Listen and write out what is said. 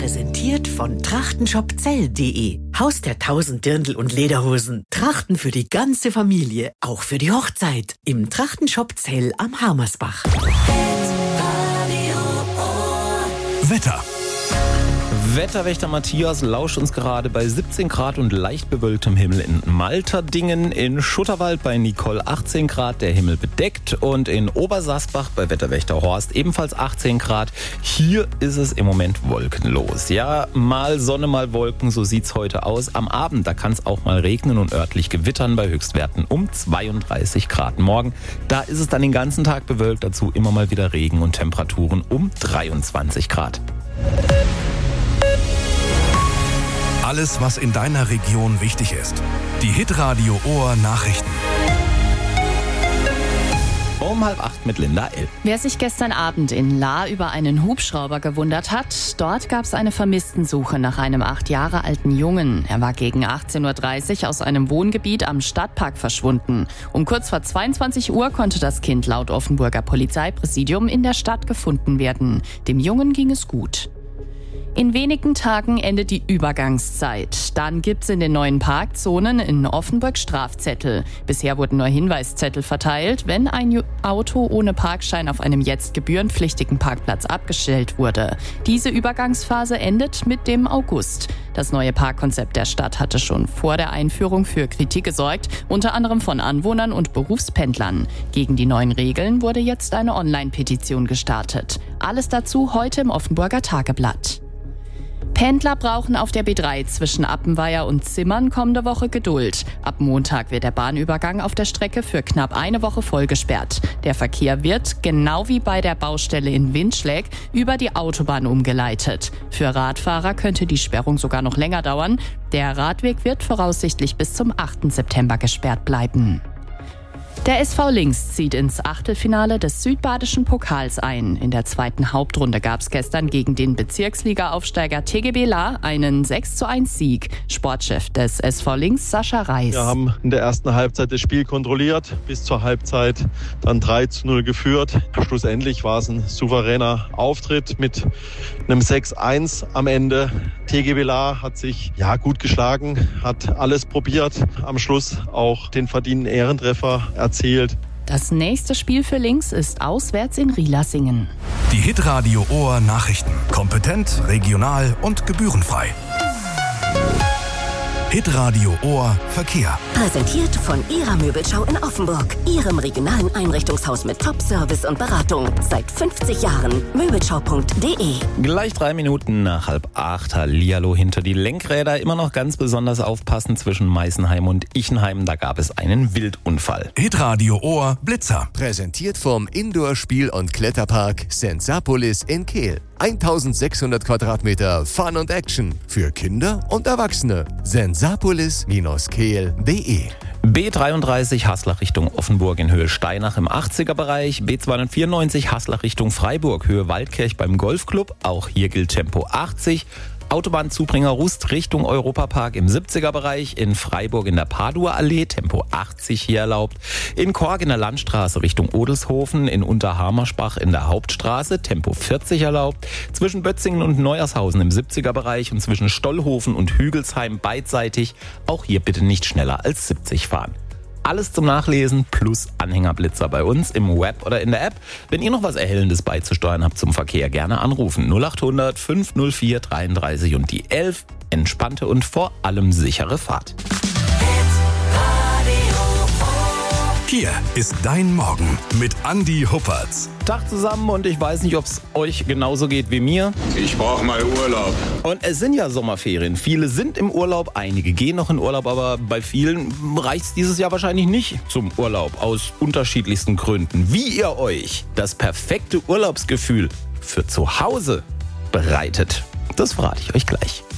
Präsentiert von trachtenshopzell.de. Haus der 1000 Dirndl und Lederhosen. Trachten für die ganze Familie, auch für die Hochzeit. Im Trachtenshop Zell am Harmersbach. Wetter. Wetterwächter Matthias lauscht uns gerade bei 17 Grad und leicht bewölktem Himmel in Malterdingen, in Schutterwald bei Nicole 18 Grad, der Himmel bedeckt, und in Obersassbach bei Wetterwächter Horst ebenfalls 18 Grad. Hier ist es im Moment wolkenlos. Ja, mal Sonne, mal Wolken, so sieht's heute aus. Am Abend, da kann es auch mal regnen und örtlich gewittern bei Höchstwerten um 32 Grad. Morgen, da ist es dann den ganzen Tag bewölkt, dazu immer mal wieder Regen und Temperaturen um 23 Grad. Alles, was in deiner Region wichtig ist. Die Hitradio Ohr Nachrichten. Um 7:30 mit Linda L. Wer sich gestern Abend in Lahr über einen Hubschrauber gewundert hat, dort gab es eine Vermisstensuche nach einem 8 Jahre alten Jungen. Er war gegen 18.30 Uhr aus einem Wohngebiet am Stadtpark verschwunden. Um kurz vor 22 Uhr konnte das Kind laut Offenburger Polizeipräsidium in der Stadt gefunden werden. Dem Jungen ging es gut. In wenigen Tagen endet die Übergangszeit. Dann gibt's in den neuen Parkzonen in Offenburg Strafzettel. Bisher wurden nur Hinweiszettel verteilt, wenn ein Auto ohne Parkschein auf einem jetzt gebührenpflichtigen Parkplatz abgestellt wurde. Diese Übergangsphase endet mit dem August. Das neue Parkkonzept der Stadt hatte schon vor der Einführung für Kritik gesorgt, unter anderem von Anwohnern und Berufspendlern. Gegen die neuen Regeln wurde jetzt eine Online-Petition gestartet. Alles dazu heute im Offenburger Tageblatt. Pendler brauchen auf der B3 zwischen Appenweier und Zimmern kommende Woche Geduld. Ab Montag wird der Bahnübergang auf der Strecke für knapp eine Woche vollgesperrt. Der Verkehr wird, genau wie bei der Baustelle in Windschläg, über die Autobahn umgeleitet. Für Radfahrer könnte die Sperrung sogar noch länger dauern. Der Radweg wird voraussichtlich bis zum 8. September gesperrt bleiben. Der SV Links zieht ins Achtelfinale des Südbadischen Pokals ein. In der zweiten Hauptrunde gab es gestern gegen den Bezirksliga-Aufsteiger TGB Lahr einen 6:1-Sieg. Sportchef des SV Links, Sascha Reis. Wir haben in der ersten Halbzeit das Spiel kontrolliert, bis zur Halbzeit dann 3:0 geführt. Schlussendlich war es ein souveräner Auftritt mit einem 6:1 am Ende. TGB Lahr hat sich gut geschlagen, hat alles probiert. Am Schluss auch den verdienten Ehrentreffer erzielt. Das nächste Spiel für Links ist auswärts in Rielasingen. Die Hitradio Ohr Nachrichten. Kompetent, regional und gebührenfrei. Hitradio Ohr Verkehr. Präsentiert von Ihrer Möbelschau in Offenburg. Ihrem regionalen Einrichtungshaus mit Top-Service und Beratung. Seit 50 Jahren. Möbelschau.de. Gleich 3 Minuten nach 7:30. Hallihallo hinter die Lenkräder. Immer noch ganz besonders aufpassen zwischen Meißenheim und Ichenheim. Da gab es einen Wildunfall. Hitradio Ohr Blitzer. Präsentiert vom Indoor-Spiel- und Kletterpark Sensapolis in Kehl. 1600 Quadratmeter Fun und Action für Kinder und Erwachsene. Sensapolis-kehl.de. B33 Haslach Richtung Offenburg in Höhe Steinach im 80er-Bereich. B294 Haslach Richtung Freiburg, Höhe Waldkirch beim Golfclub. Auch hier gilt Tempo 80. Autobahnzubringer Rust Richtung Europapark im 70er-Bereich. In Freiburg in der Paduer Allee, Tempo 80 hier erlaubt. In Korg in der Landstraße Richtung Odelshofen. In Unterhamerspach in der Hauptstraße, Tempo 40 erlaubt. Zwischen Bötzingen und Neuershausen im 70er-Bereich und zwischen Stollhofen und Hügelsheim beidseitig. Auch hier bitte nicht schneller als 70 fahren. Alles zum Nachlesen plus Anhängerblitzer bei uns im Web oder in der App. Wenn ihr noch was Erhellendes beizusteuern habt zum Verkehr, gerne anrufen. 0800 504 33 und die 11. Entspannte und vor allem sichere Fahrt. Hier ist dein Morgen mit Andi Huppertz. Tag zusammen und ich weiß nicht, ob es euch genauso geht wie mir. Ich brauche mal Urlaub. Und es sind ja Sommerferien. Viele sind im Urlaub, einige gehen noch in Urlaub, aber bei vielen reicht es dieses Jahr wahrscheinlich nicht zum Urlaub aus unterschiedlichsten Gründen. Wie ihr euch das perfekte Urlaubsgefühl für zu Hause bereitet, das verrate ich euch gleich.